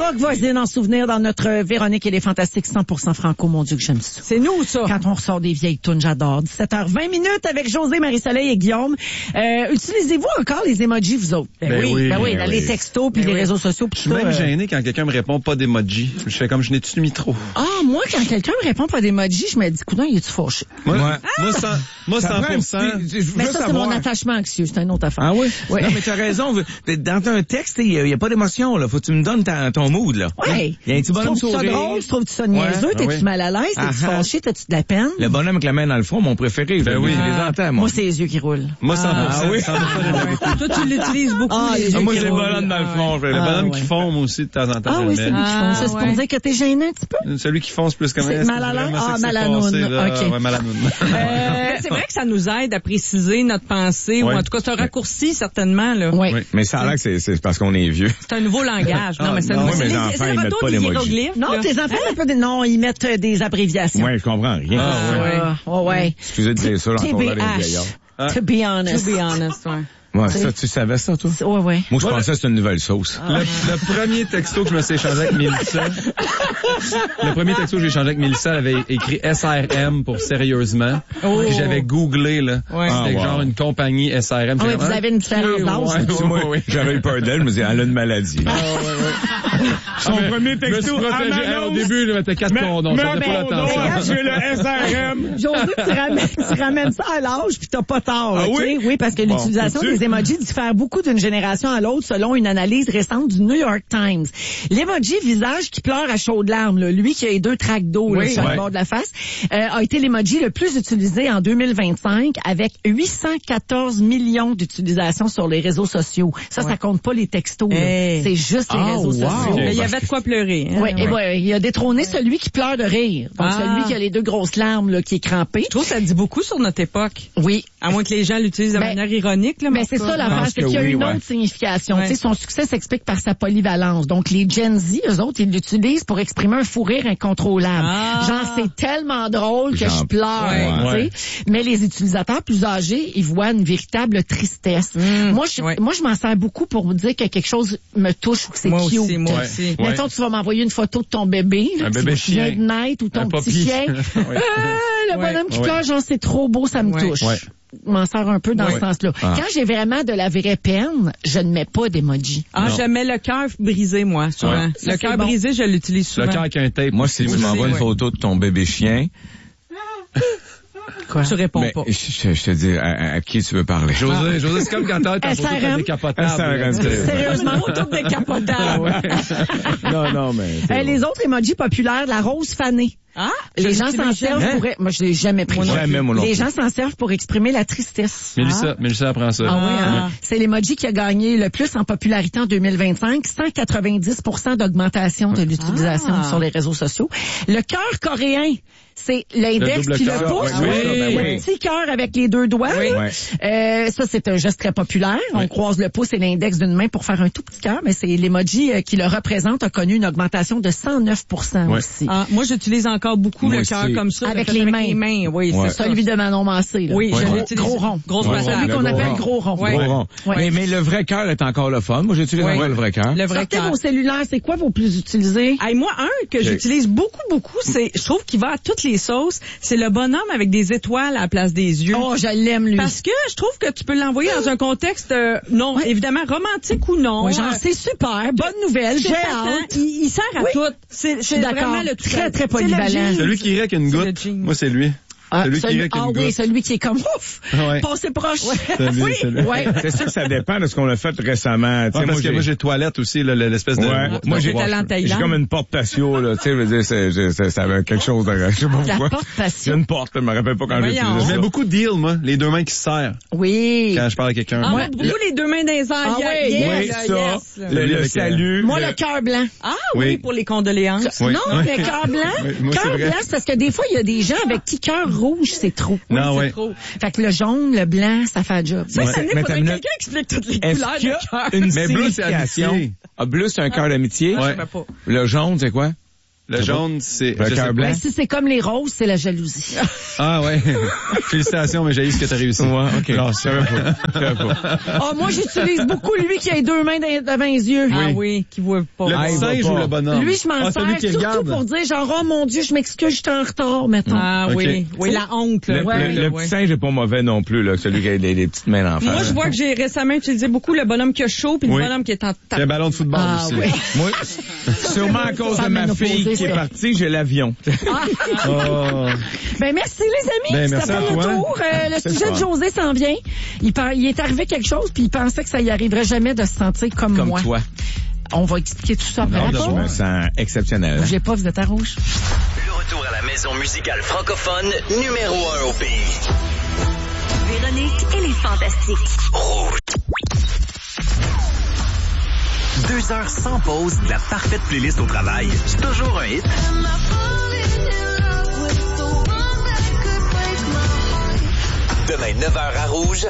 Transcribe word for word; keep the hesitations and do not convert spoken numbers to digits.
Rock voisine en souvenir dans notre Véronique et les Fantastiques cent pour cent franco. Mon Dieu que j'aime ça. C'est nous, ça. Quand on ressort des vieilles tunes, j'adore. dix-sept heures vingt minutes avec José, Marie-Soleil et Guillaume. Euh, utilisez-vous encore les emojis, vous autres? Ben, ben oui, oui, ben oui, ben dans oui. les textos puis Ben les oui. réseaux sociaux. Je suis même euh... gêné quand quelqu'un me répond pas d'emoji. Je fais comme je n'ai-tu mis trop. Ah, moi, quand quelqu'un me répond pas d'emojis, je me dis, coudonc, il est-tu fâché? Moi, Ouais. moi, cent, moi Ça cent prend un pour cent. petit- je veux Mais ça, savoir. c'est mon attachement anxieux. C'est une autre affaire. Ah oui? Oui. Non, mais tu as raison. Dans un texte, il n'y a, a pas d'émotion, là. Faut que tu me donnes ta, ton mood, là. Ouais. Il y a un petit bonhomme Trouves-tu ça sourire. drôle? Trouves-tu ça niaiseux? Ouais. T'es-tu Ah oui. mal à l'aise? T'es-tu Ah, ah. fâché? T'as-tu de la peine? Le bonhomme avec la main dans le front, mon préféré. Ben je, oui. je les entends, moi. Moi, c'est les yeux qui roulent. Moi, cent pour cent. Ah oui? cent pour cent, j'aime beaucoup. Toi, tu l'utilises beaucoup. Ah, les les yeux Ah, moi, qui c'est le roulent. bonhomme dans le Ah, front. Le Ah, bonhomme ouais. qui fonce, moi aussi, de temps en temps, Ah je oui, le c'est mets. lui qui Ah, fonce. Ça, c'est pour ouais. dire que t'es gêné un petit peu? Celui qui fonce plus que C'est mal à l'aise? Ah, mal à noun. OK. Ouais, mal à noun. Euh, c'est vrai que ça nous aide à préciser notre pensée, Ouais. ou en tout cas, c'est un raccourci, certainement, là. Oui. Oui. Mais ça a l'air que c'est, c'est parce qu'on est vieux. C'est un nouveau langage. Non, Ah, mais c'est non, un oui, c'est mes les- enfants, c'est le ils mettent retour pas des d'emoji. hiéroglyphes. Non, là. tes enfants, un peu de... non, ils mettent euh, des abréviations. Ouais, je comprends rien. Ah, ouais. Ah, ouais, ouais. Excusez de dire ça, là, encore là, les vieillards. Ah. To be honest. To be honest, ouais. Ouais, ça, tu savais ça, toi? Ouais, ouais. Moi, je Voilà. pensais que c'était une nouvelle sauce. Le, le premier texto que je me suis échangé avec Mélissa, le premier texto que j'ai échangé avec Mélissa, elle avait écrit S R M pour sérieusement. Oh. Puis j'avais googlé, là. Ouais. C'était Ah, wow. genre une compagnie S R M. Ah, ouais, J'étais vous avez une différence ouais, d'âge. ouais, Tu ouais, moi, ouais. j'avais eu peur d'elle, je me disais, elle a une maladie. Son Ah, mais premier je me suis texto, protégé. elle Hey, au m'annonce. début, je mettais quatre condoms. Je faisais pas attention. regarde, j'ai le S R M. José, tu ramènes, tu ramènes ça à l'âge puis t'as pas tort, Ah ok? oui? Oui, parce que Bon, l'utilisation peux-tu? des emojis diffère beaucoup d'une génération à l'autre selon une analyse récente du New York Times. L'emoji visage qui pleure à chaudes larmes, là, lui qui a les deux tracts d'eau là, Oui, sur ouais. le bord de la face, euh, a été l'emoji le plus utilisé en deux mille vingt-cinq avec huit cent quatorze millions d'utilisations sur les réseaux sociaux. Ça, ça compte pas les textos. là. Hey. C'est juste les Ah, réseaux wow. sociaux. Mais il y avait de quoi pleurer. Hein? Oui, et ouais, il a détrôné celui qui pleure de rire. Donc, Ah. celui qui a les deux grosses larmes là, qui est crampé. Je trouve que ça dit beaucoup sur notre époque. Oui. À moins que les gens l'utilisent de Ben, manière ironique. Là, Mais en c'est tout cas. ça l'affaire, pense c'est que qu'il y a oui, une ouais. autre signification. Ouais. Tu sais, son succès s'explique par sa polyvalence. Donc, les Gen Z, eux autres, ils l'utilisent pour exprimer un fou rire incontrôlable. Ah. Genre, c'est tellement drôle que J'en- je pleure. Ouais. tu sais. Ouais. Mais les utilisateurs plus âgés, ils voient une véritable tristesse. Mm. Moi, je, Ouais. moi, je m'en sers beaucoup pour me dire que quelque chose me touche ou que c'est Moi cute. aussi, moi Ouais. aussi. Ouais. Mettons, tu vas m'envoyer une photo de ton bébé, là, Un qui bébé vient chien. de naître, ou ton Un petit papy. chien. Ouais. Ah, le Ouais. bonhomme qui Ouais. pleure, genre, c'est trop beau, ça me Ouais. touche. Ouais. Je m'en sers un peu dans Ouais. ce sens-là. Ah. Quand j'ai vraiment de la vraie peine, je ne mets pas d'emoji. Ah, Non. je mets le cœur brisé, moi, souvent. Ouais. Ça, Le c'est cœur bon. brisé, je l'utilise souvent. Le cœur avec un tape. Moi, si tu Aussi, m'envoies une ouais. photo de ton bébé chien, Quoi? Tu réponds ben, pas. je, je- je te dis à, à- à qui tu veux parler. José, José, c'est comme quand t'as ta S photo R M. de décapotable. S R M, c'est- Sérieusement? Une photo de décapotable. non, non, mais... Euh, les autres emojis populaires, la rose fanée. Ah, Les je gens s'en l'utilise servent jamais. pour... Moi, je l'ai jamais pris. Moi non Jamais, plus. moi non Les plus. gens s'en servent pour exprimer la tristesse. Mélissa, Mélissa apprend ça. Ah oui, hein? Ah. C'est l'emoji qui a gagné le plus en popularité en deux mille vingt-cinq, cent quatre-vingt-dix pour cent d'augmentation de l'utilisation Ah. sur les réseaux sociaux. Le cœur coréen, c'est l'index Le double puis le cœur, pouce, ouais, oui, oui, ben le oui. petit cœur avec les deux doigts. Oui. là. Ouais. Euh, ça, c'est un geste très populaire. On Oui. croise le pouce et l'index d'une main pour faire un tout petit cœur, mais c'est l'emoji euh, qui le représente a connu une augmentation de cent neuf pour cent Ouais. aussi. Ah, moi, j'utilise encore beaucoup Moi le cœur aussi. comme ça. Avec le fait les avec mains. les mains, oui, Ouais. c'est ça. Celui de Manon Massé. Là. Oui, gros, je gros, l'utilise. gros rond. Grosse Ouais, patate. Celui qu'on le appelle gros gros rond. Ouais. Gros rond. Ouais. Mais, mais le vrai cœur est encore le fun. Moi, j'utilise Ouais. encore le vrai cœur. Le vrai Sortez cœur. vos cellulaires, c'est quoi vos plus utilisés? Hey, moi, un que j'utilise beaucoup, beaucoup, c'est, je trouve qu'il va à toutes les sauces, c'est le bonhomme avec des étoiles à la place des yeux. Oh, je l'aime, lui. Parce que je trouve que tu peux l'envoyer dans un contexte, euh, non, Ouais. évidemment, romantique ou non. Ouais, genre, Euh, c'est super, bonne nouvelle, c'est j'ai patent. hâte. Il, il sert à Oui. tout. C'est, Je suis c'est d'accord. vraiment le tout. Très, très C'est le polyvalent. jean. Celui qui rit avec une C'est le goutte, jean. moi, c'est lui. Ah, celui qui rit avec ah une oui, goutte. celui qui est comme ouf, Ouais. passé proche. Celui, oui, celui. ouais. C'est sûr que ça dépend de ce qu'on a fait récemment. Tu sais, Ouais, parce que moi, j'ai toilette aussi, là, l'espèce de... Ouais. de- Moi, de j'ai- wash. allé en J'ai Thaïlande. comme une porte patio, là. Tu sais, je veux dire, c'est, c'est, c'est- ça avait quelque chose de, je sais pas La pourquoi. porte J'ai patio. une porte, je me rappelle pas quand j'ai Voyons. utilisé Je ça. mets beaucoup de deal, moi, les deux mains qui se serrent Oui. quand je parle à quelqu'un. Ah, Moi, moi, beaucoup les deux mains dans les airs. Ah Yeah, oui, yes, Oui, yes, ça, yes. le, le Avec, euh, salut. Moi, le- le cœur blanc. Ah oui, Oui. pour les condoléances. Oui. Non, Oui. le cœur blanc. Oui, moi, c'est Cœur vrai. blanc, c'est parce que des fois, il y a des gens avec qui cœur rouge, c'est trop. Non, c'est ouais. trop. Fait que le jaune, le blanc, ça fait le job. Ça, Ouais. ça n'est Mais pas t'as quelqu'un une minute. qui explique toutes les Est-ce couleurs qu'il y de a cœur. une Mais bleu, c'est signification? amitié. Ah, bleu, c'est un cœur d'amitié. Ah, je Ouais. savais pas. Le jaune, c'est quoi? Le jaune, c'est... Un je sais cœur pas. blanc. Ben, si c'est comme les roses, c'est la jalousie. Ah ouais. Félicitations, mais j'ai eu ce que t'as réussi. Ouais, OK. Non, Je savais pas. Je savais pas. Ah, moi, j'utilise beaucoup lui qui a les deux mains dans- devant les yeux. Ah oui, qui voit pas. Le Ah, petit il va singe pas. ou le bonhomme? Lui, je m'en ah, sers celui qui surtout regarde. pour dire genre, oh mon Dieu, je m'excuse, je suis en retard, mettons. Ah Ok. oui, oui, la honte. Là. Le, Ouais, le- le ouais. petit singe est pas mauvais non plus, là, celui qui a les, les petites mains d'enfant. Moi, je vois que j'ai récemment utilisé beaucoup le bonhomme qui a chaud puis Oui. le bonhomme qui est en C'est un tape. ballon de football Ah, aussi. oui. Moi, sûrement à cause Ça de ma mène fille opposé, qui est ça. partie, j'ai l'avion. Oh. Ben merci les amis, Ben, c'était merci à fait le toi. tour. Euh, le C'est sujet le de fun. José s'en vient. Il, par- il est arrivé quelque chose puis il pensait que ça y arriverait jamais de se sentir comme, Comme moi. toi. On va expliquer tout ça après Non, la de Je me pause. sens exceptionnel. Bougez pas, vous êtes à rouge. Le retour à la maison musicale francophone numéro un au pays. Véronique et les Fantastiques. Rouge. Deux heures sans pause, la parfaite playlist au travail. C'est toujours un hit. Demain, neuf heures à Rouge.